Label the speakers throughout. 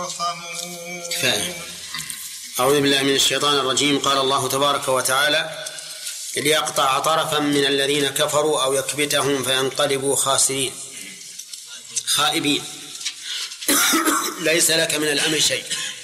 Speaker 1: كفاية. أعوذ بالله من الشيطان الرجيم. قال الله تبارك وتعالى: ليقطع طرفا من الذين كفروا أو يكبتهم فينقلبوا خائبين. ليس لك من الأمر شيء.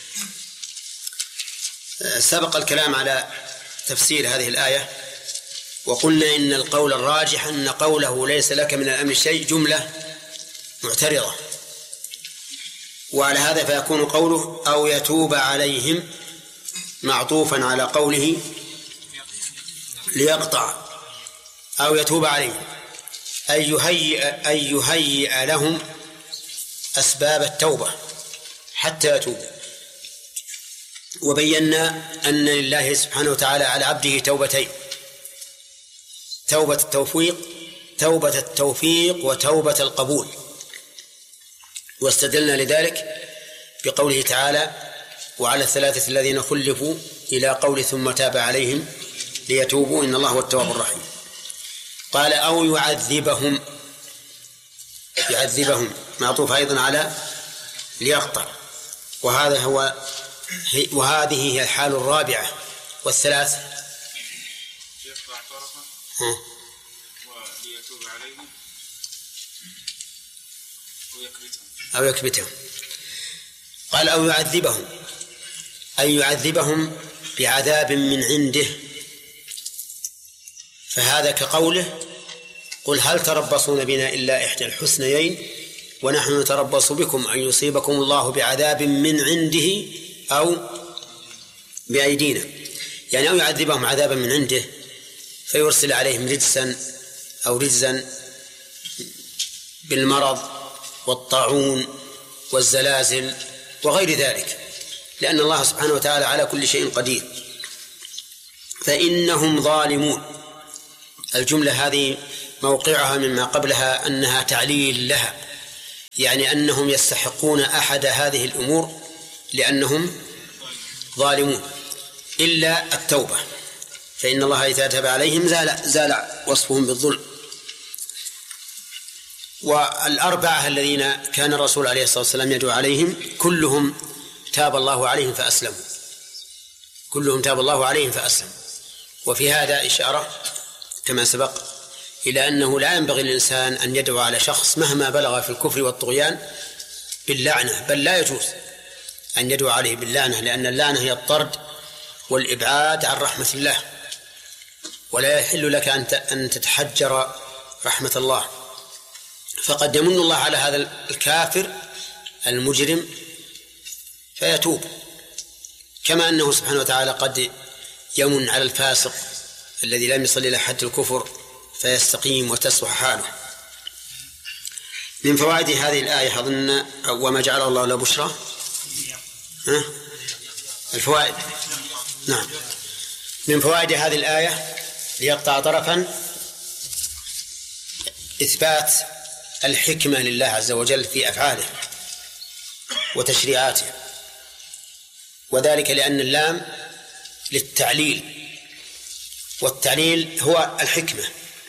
Speaker 1: سبق الكلام على تفسير هذه الآية، وقلنا إن القول الراجح أن قوله ليس لك من الأمر شيء جملة معترضة، وعلى هذا فيكون قوله أو يتوب عليهم معطوفا على قوله ليقطع، أو يتوب عليهم أن يهيئ لهم أسباب التوبة حتى يتوبوا. وبينا أن لله سبحانه وتعالى على عبده توبتين: توبة التوفيق وتوبة القبول. واستدلنا لذلك بقوله تعالى: وعلى الثلاثة الذين خلفوا إلى قول ثم تاب عليهم ليتوبوا إن الله هو التواب الرحيم. قال أو يعذبهم معطوف أيضا على ليقطع، وهذه هي الحال الرابعة. والثلاث
Speaker 2: يقطع طرفا وليتوب عليهم
Speaker 1: أو يكبتهم. قال أو يعذبهم أي يعذبهم بعذاب من عنده، فهذا كقوله: قل هل تربصون بنا إلا إحدى الحسنيين ونحن نتربص بكم أن يصيبكم الله بعذاب من عنده أو بأيدينا. يعني أو يعذبهم عذابا من عنده فيرسل عليهم رجزا بالمرض والطاعون والزلازل وغير ذلك، لأن الله سبحانه وتعالى على كل شيء قدير. فإنهم ظالمون. الجملة هذه موقعها مما قبلها أنها تعليل لها، يعني أنهم يستحقون أحد هذه الأمور لأنهم ظالمون، إلا التوبة، فإن الله إذا تاب عليهم زال وصفهم بالظلم. والأربعة الذين كان الرسول عليه الصلاة والسلام يدعو عليهم كلهم تاب الله عليهم فأسلموا. وفي هذا إشارة كما سبق إلى أنه لا ينبغي للإنسان أن يدعو على شخص مهما بلغ في الكفر والطغيان باللعنة، بل لا يجوز أن يدعو عليه باللعنة، لأن اللعنة هي الطرد والإبعاد عن رحمة الله، ولا يحل لك أن تتحجر رحمة الله. فقد يمن الله على هذا الكافر المجرم فيتوب، كما أنه سبحانه وتعالى قد يمن على الفاسق الذي لم يصل إلى حد الكفر فيستقيم وتصلح حاله. من فوائد هذه الآية أظن وما جعل الله له بشرى الفوائد. نعم، من فوائد هذه الآية ليقطع طرفا إثبات الحكمة لله عز وجل في أفعاله وتشريعاته، وذلك لأن اللام للتعليل، والتعليل هو الحكمة.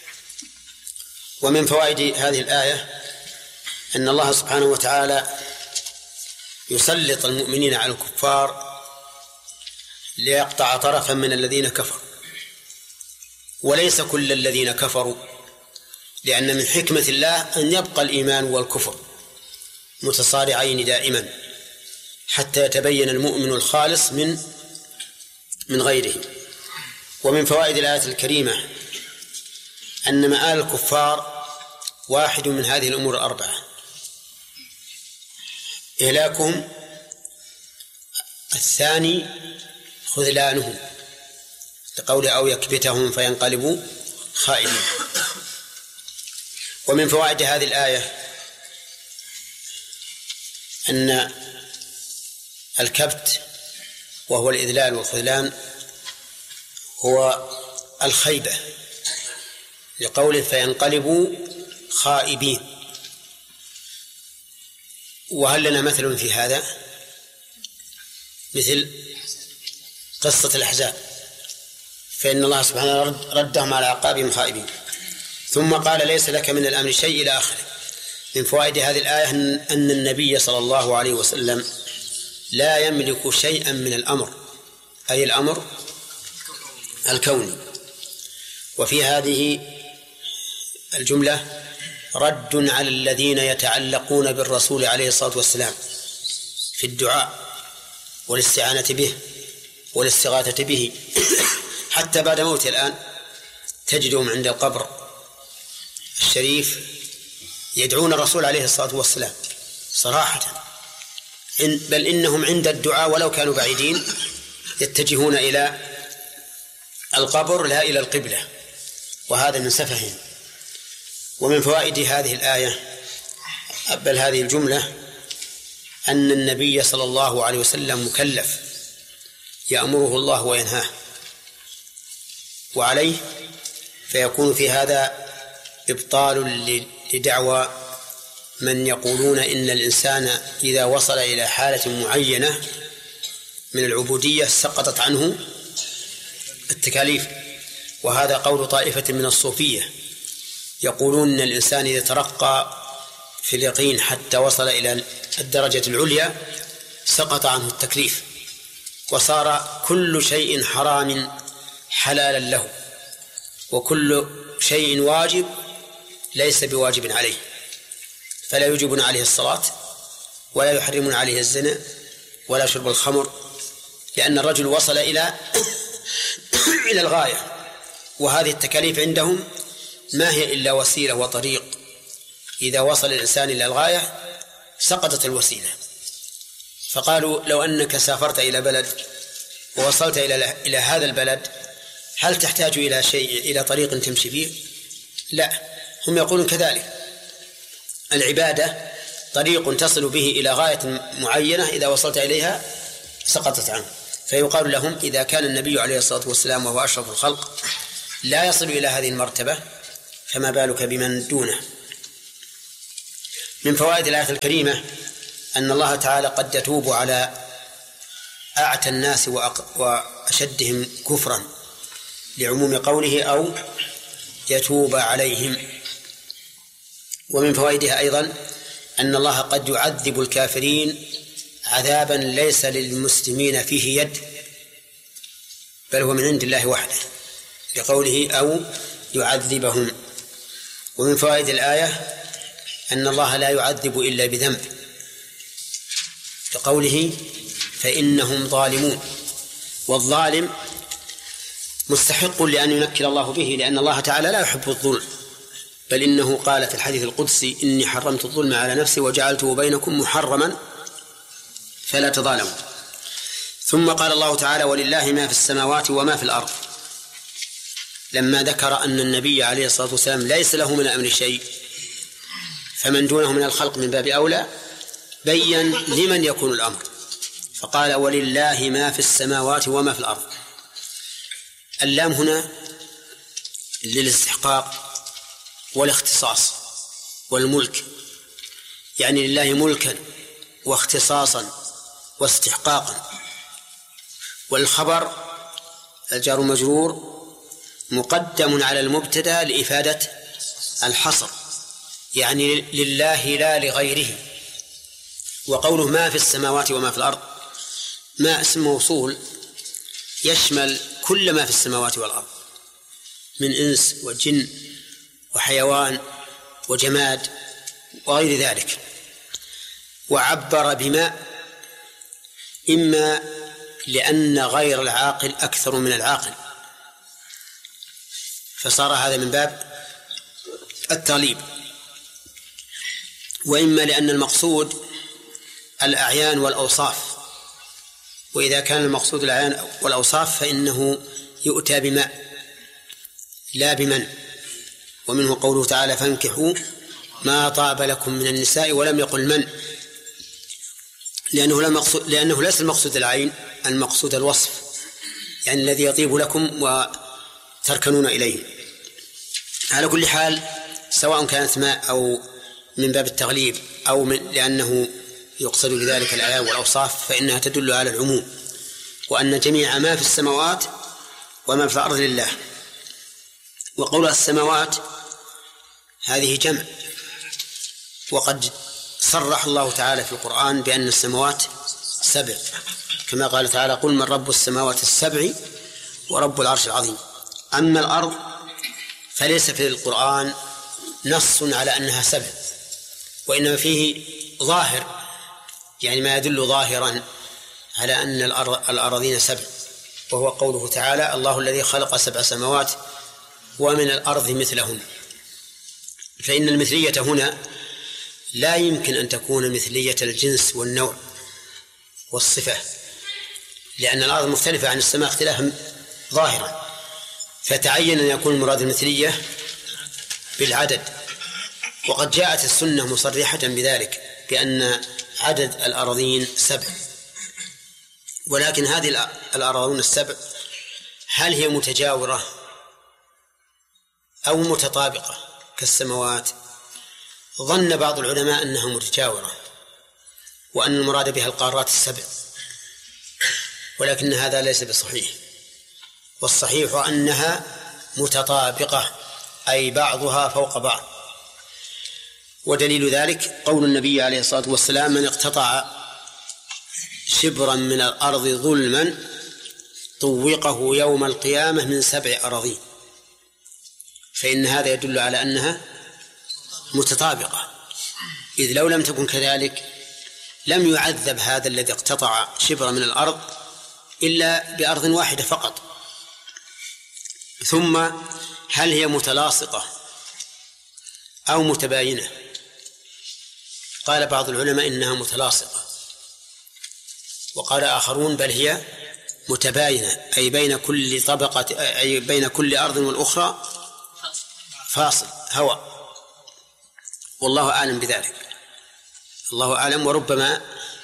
Speaker 1: ومن فوائد هذه الآية أن الله سبحانه وتعالى يسلط المؤمنين على الكفار ليقطع طرفا من الذين كفروا، وليس كل الذين كفروا، لأن من حكمة الله أن يبقى الإيمان والكفر متصارعين دائما حتى يتبين المؤمن الخالص من غيره. ومن فوائد الآية الكريمة أن مآل الكفار واحد من هذه الأمور الأربعة: إهلاكهم، الثاني خذلانهم لقول أو يكبتهم فينقلبوا خائبين. ومن فوائد هذه الآية أن الكبت وهو الإذلال والخذلان هو الخيبة، لقوله فينقلبوا خائبين. وهل لنا مثل في هذا؟ مثل قصة الأحزاب، فإن الله سبحانه ردهم على أعقابهم خائبين. ثم قال ليس لك من الأمر شيء إلى آخره. من فوائد هذه الآية أن النبي صلى الله عليه وسلم لا يملك شيئا من الأمر، أي الأمر الكوني. وفي هذه الجملة رد على الذين يتعلقون بالرسول عليه الصلاة والسلام في الدعاء والاستعانة به والاستغاثة به حتى بعد موته الآن تجدهم عند القبر الشريف يدعون الرسول عليه الصلاة والسلام صراحة، بل إنهم عند الدعاء ولو كانوا بعيدين يتجهون إلى القبر لا إلى القبلة، وهذا من سفههم. ومن فوائد هذه الآية بل هذه الجملة أن النبي صلى الله عليه وسلم مكلف يأمره الله وينهاه وعليه، فيكون في هذا إبطال لدعوى من يقولون إن الإنسان إذا وصل إلى حالة معينة من العبودية سقطت عنه التكاليف. وهذا قول طائفة من الصوفية، يقولون إن الإنسان إذا ترقى في اليقين حتى وصل إلى الدرجة العليا سقط عنه التكليف، وصار كل شيء حرام حلالا له، وكل شيء واجب ليس بواجب عليه، فلا يوجبون عليه الصلاة ولا يحرمون عليه الزنا ولا شرب الخمر، لأن الرجل وصل إلى الغاية. وهذه التكاليف عندهم ما هي إلا وسيلة وطريق، إذا وصل الإنسان إلى الغاية سقطت الوسيلة. فقالوا لو أنك سافرت إلى بلد ووصلت إلى هذا البلد هل تحتاج إلى شيء، إلى طريق تمشي فيه؟ لا، هم يقولون كذلك، العبادة طريق تصل به إلى غاية معينة إذا وصلت إليها سقطت عنه. فيقال لهم إذا كان النبي عليه الصلاة والسلام وهو أشرف الخلق لا يصل إلى هذه المرتبة فما بالك بمن دونه. من فوائد الآية الكريمة أن الله تعالى قد يتوب على أعتى الناس وأشدهم كفرا لعموم قوله أو يتوب عليهم. ومن فوائدها أيضا أن الله قد يعذب الكافرين عذابا ليس للمسلمين فيه يد، بل هو من عند الله وحده لقوله أو يعذبهم. ومن فوائد الآية أن الله لا يعذب إلا بذنب لقوله فإنهم ظالمون، والظالم مستحق لأن ينكر الله به، لأن الله تعالى لا يحب الظلم، بل إنه قال في الحديث القدسي إني حرمت الظلم على نفسي وجعلته بينكم محرما فلا تظالموا. ثم قال الله تعالى ولله ما في السماوات وما في الأرض، لما ذكر أن النبي عليه الصلاة والسلام ليس له من الأمر شيء فمن دونه من الخلق من باب أولى بين لمن يكون الأمر، فقال ولله ما في السماوات وما في الأرض. اللام هنا للاستحقاق والاختصاص والملك، يعني لله ملكا واختصاصا واستحقاقا. والخبر الجار مجرور مقدم على المبتدأ لإفادة الحصر، يعني لله لا لغيره. وقوله ما في السماوات وما في الأرض ما اسم موصول يشمل كل ما في السماوات والأرض من إنس وجن وحيوان وجماد وغير ذلك. وعبر بما إما لأن غير العاقل أكثر من العاقل فصار هذا من باب التغليب، وإما لأن المقصود الأعيان والأوصاف، وإذا كان المقصود الأعيان والأوصاف فإنه يؤتى بما لا بمن. ومنه قوله تعالى فانكحوا ما طاب لكم من النساء ولم يقل من، لأنه ليس المقصود العين، المقصود الوصف، يعني الذي يطيب لكم وتركنون إليه. على كل حال سواء كانت ماء أو من باب التغليب أو لأنه يقصد بذلك الأعيان والأوصاف فإنها تدل على العموم، وأن جميع ما في السماوات وما في الأرض لله. وقول السماوات هذه جمع، وقد صرح الله تعالى في القرآن بأن السماوات السبع، كما قال تعالى: قل من رب السماوات السبع ورب العرش العظيم. أما الأرض فليس في القرآن نص على أنها سبع، وإنما فيه ظاهر، يعني ما يدل ظاهرا على أن الأراضين سبع، وهو قوله تعالى: الله الذي خلق 7 سماوات ومن الأرض مثلهن. فإن المثلية هنا لا يمكن أن تكون مثلية الجنس والنوع والصفة، لأن الأرض مختلفة عن السماء اختلافا ظاهرا، فتعين أن يكون المراد المثلية بالعدد. وقد جاءت السنة مصرحة بذلك، بأن عدد الأراضين 7. ولكن هذه الأراضين 7 هل هي متجاورة أو متطابقة كالسماوات؟ ظن بعض العلماء أنها متجاورة، وأن المراد بها القارات 7، ولكن هذا ليس بصحيح، والصحيح أنها متطابقة، أي بعضها فوق بعض. ودليل ذلك قول النبي عليه الصلاة والسلام: من اقتطع شبرا من الأرض ظلما طوقه يوم القيامة من 7 أراضين. فإن هذا يدل على أنها متطابقة، إذ لو لم تكن كذلك لم يعذب هذا الذي اقتطع شبرا من الأرض إلا بأرض واحدة فقط. ثم هل هي متلاصقة أو متباينة؟ قال بعض العلماء إنها متلاصقة، وقال آخرون بل هي متباينة، أي بين كل طبقة، أي بين كل أرض والأخرى فاصل هواء، والله أعلم بذلك، الله أعلم. وربما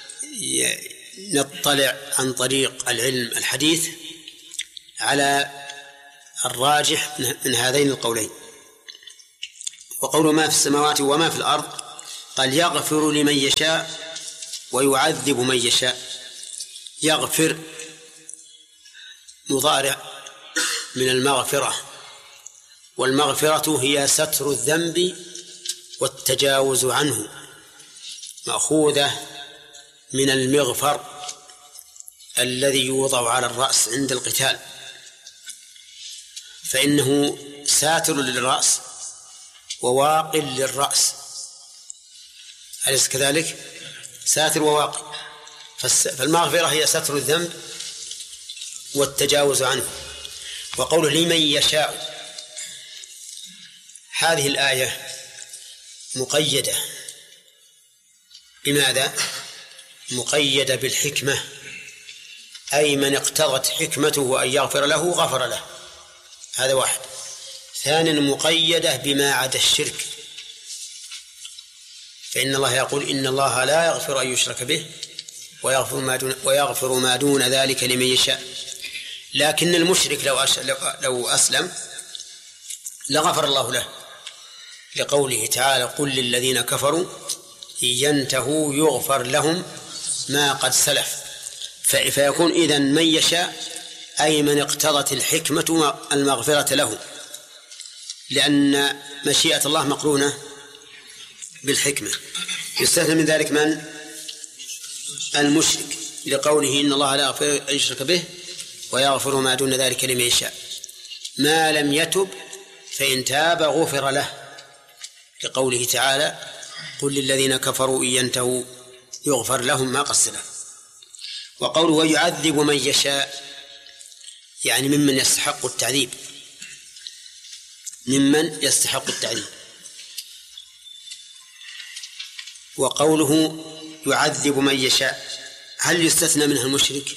Speaker 1: نطلع عن طريق العلم الحديث على الراجح من هذين القولين. وقول ما في السماوات وما في الأرض قال: يغفر لمن يشاء ويعذب من يشاء. يغفر مضارع من المغفرة، والمغفرة هي ستر الذنب والتجاوز عنه، مأخوذة من المغفر الذي يوضع على الرأس عند القتال، فإنه ساتر للرأس وواق للرأس، أليس كذلك؟ ساتر وواقي. فالمغفرة هي ستر الذنب والتجاوز عنه. وقوله لمن يشاء، هذه الآية مقيدة بماذا؟ مقيدة بالحكمة، أي من اقتضت حكمته أن يغفر له غفر له، هذا واحد. ثانيا مقيدة بما عدا الشرك، فإن الله يقول: إن الله لا يغفر أن يشرك به ويغفر ما دون ذلك لمن يشاء. لكن المشرك لو أسلم لغفر الله له، لقوله تعالى: قل للذين كفروا إن ينتهوا يغفر لهم ما قد سلف. فيكون إذن من يشاء أي من اقتضت الحكمة المغفرة له، لأن مشيئة الله مقرونة بالحكمة. يستثنى من ذلك من؟ المشرك، لقوله: إن الله لا يغفر أن يشرك به ويغفر ما دون ذلك لمن يشاء ما لم يتب، فإن تاب غفر له، لقوله تعالى: قل للذين كفروا إن ينتهوا يغفر لهم ما قد سلف. وقوله ويعذب من يشاء يعني ممن يستحق التعذيب، ممن يستحق التعذيب. وقوله يعذب من يشاء هل يستثنى منها المشرك؟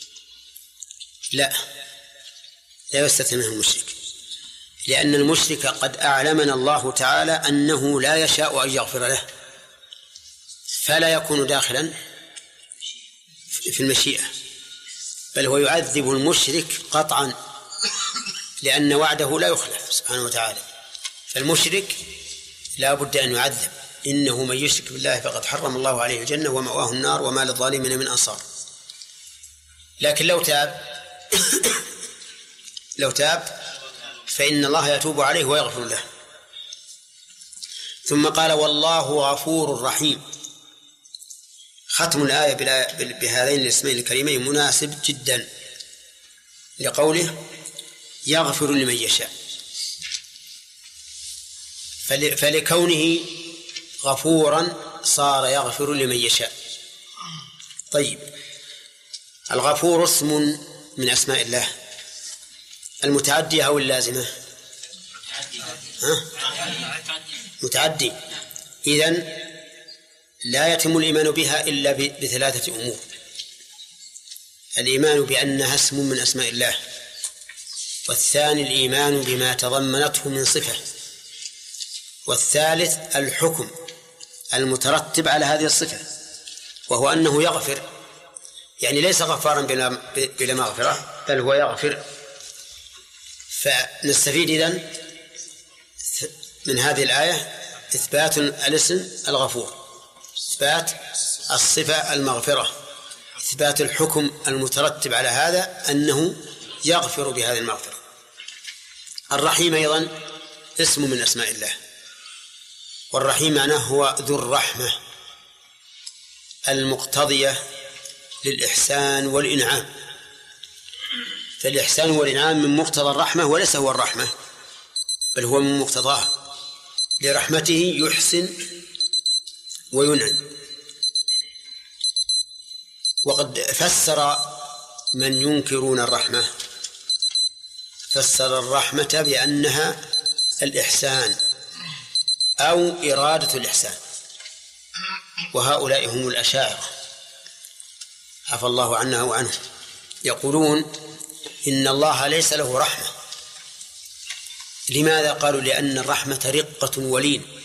Speaker 1: لا يستثنى منها المشرك، لأن المشرك قد أعلمنا الله تعالى أنه لا يشاء أن يغفر له، فلا يكون داخلا في المشيئة، بل هو يعذب المشرك قطعا، لأن وعده لا يخلف سبحانه وتعالى. فالمشرك لا بد أن يعذب، إنه من يشرك بالله فقد حرم الله عليه الجنة ومأواه النار وما للظالمين من أنصار. لكن لو تاب فإن الله يتوب عليه ويغفر له. ثم قال والله غفور رحيم، ختم الآية بهذين الاسمين الكريمين مناسب جدا لقوله يغفر لمن يشاء، فلكونه غفورا صار يغفر لمن يشاء. طيب، الغفور اسم من أسماء الله المتعدية أو اللازمة؟ متعدي. إذن لا يتم الإيمان بها إلا بثلاثة أمور: الإيمان بأنها اسم من أسماء الله، والثاني الإيمان بما تضمنته من صفة، والثالث الحكم المترتب على هذه الصفة، وهو أنه يغفر، يعني ليس غفارا بلا مغفرة، بل هو يغفر. فنستفيد إذن من هذه الآية إثبات الاسم الغفور، إثبات الصفة المغفرة، إثبات الحكم المترتب على هذا أنه يغفر بهذه المغفرة. الرحيم أيضا اسم من أسماء الله، والرحيم معناه هو ذو الرحمة المقتضية للإحسان والإنعام، فالإحسان والإنعام من مقتضى الرحمة وليس هو الرحمة، بل هو من مقتضاه، لرحمته يحسن وينعم. وقد فسر من ينكرون الرحمة، فسر الرحمة بأنها الإحسان أو إرادة الإحسان، وهؤلاء هم الأشاعرة عفى الله عنا وعنهم، يقولون إن الله ليس له رحمة. لماذا؟ قالوا لأن الرحمة رقة ولين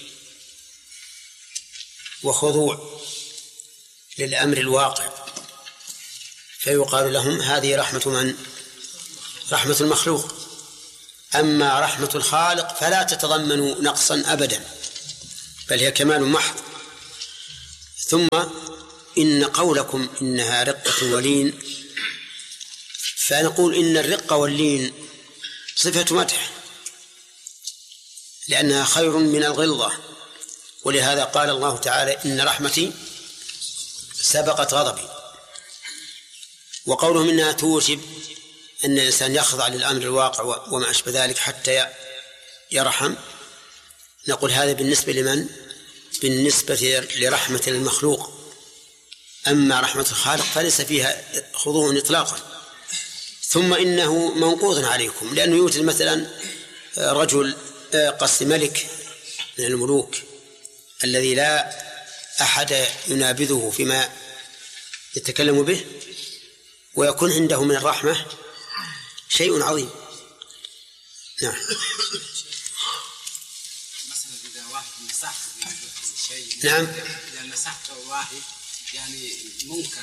Speaker 1: وخضوع للأمر الواقع، فيقال لهم هذه رحمة من؟ رحمة المخلوق. أما رحمة الخالق فلا تتضمن نقصا أبدا، بل هي كمال محض. ثم إن قولكم إنها رقة ولين، فنقول إن الرقة واللين صفة مدح، لأنها خير من الغلظة، ولهذا قال الله تعالى إن رحمتي سبقت غضبي. وقولهم إنها توجب أن الإنسان يخضع للأمر الواقع وما أشبه ذلك حتى يرحم، نقول هذا بالنسبة لمن؟ بالنسبة لرحمة المخلوق. أما رحمة الخالق فليس فيها خضوع إطلاقا. ثم إنه منقوض عليكم، لأنه يوجد مثلا رجل ملك من الملوك الذي لا أحد ينابذه فيما يتكلم به، ويكون عنده من الرحمة شيء عظيم. نعم.
Speaker 3: مثلا إذا واحد مسحت شيء،
Speaker 1: نعم،
Speaker 3: إذا مسحت واحد يعني منكر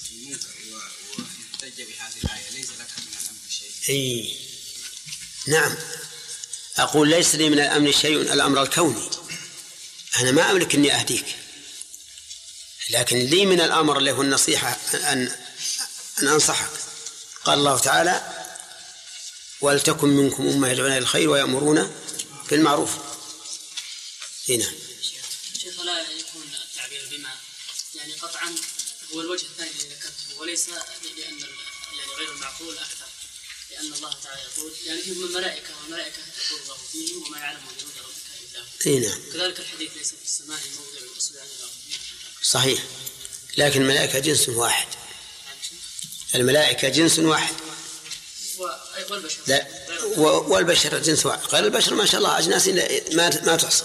Speaker 3: ويحتج بهذه الآية ليس لك من الأمر شيء.
Speaker 1: أي نعم، أقول ليس لي من الأمر شيء، الأمر الكوني، أنا ما أملك أني أهديك، لكن لي من الأمر اللي هو النصيحة أن أنصحك. قال الله تعالى ولتكن منكم أمة يدعون إلى الخير ويأمرون بالمعروف. هنا
Speaker 4: شيخ لا يكون التعبير بما يعني قطعا هو الوجه الثاني الذي ذكرته، وليس لأن يعني غير المعقول أكثر، لأن الله تعالى يقول يعني فيهم الملائكة والملائكة يقول الله فيهم وما يعلم جنود ربك إلا هو.
Speaker 1: هنا
Speaker 4: كذلك الحديث ليس في السماء موضع أصبع الأرض.
Speaker 1: صحيح، لكن الملائكة جنس واحد، الملائكة جنس واحد
Speaker 4: والبشر
Speaker 1: لا، والبشر جنس واحد. قال البشر ما شاء الله أجناس ما تحصى.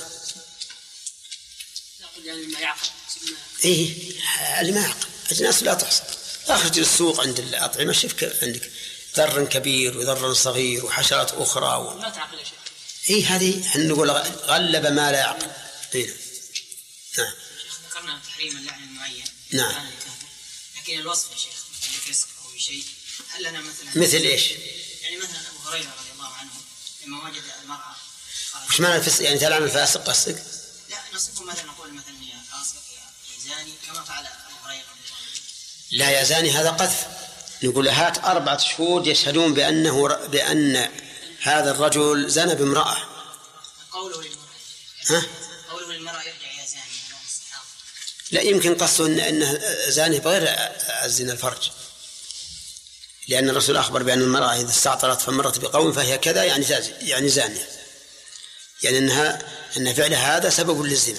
Speaker 4: يعني ما يعقل.
Speaker 1: إيه اللي ما يعقل أجناس لا تحصى. أخرج السوق عند الأطعمة شوف عندك ذر كبير وذر صغير وحشرات أخرى
Speaker 4: لا تعقل يا شيخ.
Speaker 1: إيه هذه نقول غلب ما لا يعقل. إيه. نعم.
Speaker 5: ذكرنا تحريم اللعن المعين.
Speaker 1: نعم.
Speaker 5: لكن الوصف يا شيخ بفسق أو شيء، هل لنا
Speaker 1: مثل إيش؟
Speaker 5: يعني مثلا أبو هريرة رضي الله عنه لما وجد المرأة.
Speaker 1: وش معنى الفسق؟ يعني تلعن الفاسق قصدك؟
Speaker 5: لا نصفه مثلا نقول مثلا يا فاسق يا زاني كما فعل أبو هريرة رضي الله عنه.
Speaker 1: لا يا زاني هذا قذف. نقول هات 4 شهود يشهدون بأن هذا الرجل زنى بامرأة.
Speaker 5: قوله للمرأة.
Speaker 1: ها؟
Speaker 5: قوله للمرأة يرجع يا زاني.
Speaker 1: لا، يمكن قصده أنه زانه بغير الزنا الفرج، لأن الرسول أخبر بأن المرأة إذا استعطرت فمرت بقوم فهي كذا، يعني زانية، يعني أن فعلها هذا سبب للزنا.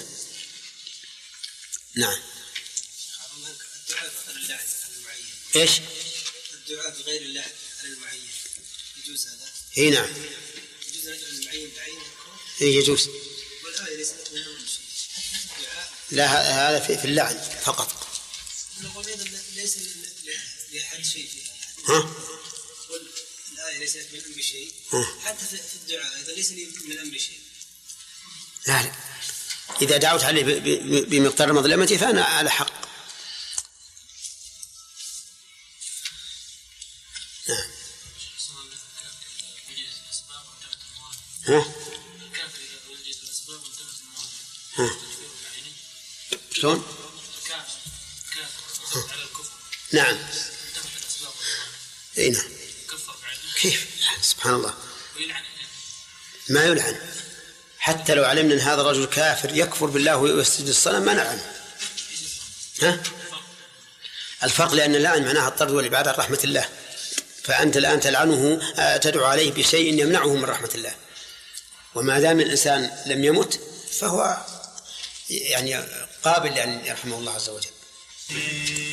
Speaker 1: نعم.
Speaker 3: الدعاء بغير الله على المعين.
Speaker 1: إيش؟
Speaker 3: الدعاء بغير الله على المعين يجوز هذا؟
Speaker 1: إيه نعم.
Speaker 3: يجوز رجل المعين بعينه؟
Speaker 1: إيه يجوز.
Speaker 3: والآية ليست منها شيء.
Speaker 1: لا، هذا في اللعن فقط.
Speaker 3: نقول أيضا ليس لأحد شيء فيها.
Speaker 1: ها؟
Speaker 3: الآية ليست من أمر شيء. حتى في الدعاء أيضا ليس من أمر شيء.
Speaker 1: لا، إذا دعوت عليه بمقدار مظلمتي فأنا على حق. نعم. ها؟ شلون؟ نعم. اي نعم. كيف؟ سبحان الله. ما يلعن، حتى لو علمنا ان هذا الرجل كافر يكفر بالله ويسجد الصنم ما نلعنه. ها؟ الفرق لأن اللعن معناها الطرد والإبعاد عن رحمة الله، فأنت الآن تلعنه، تدعو عليه بشيء يمنعه من رحمة الله، وما دام الإنسان لم يمت فهو يعني قابل لأن يرحمه الله عز وجل.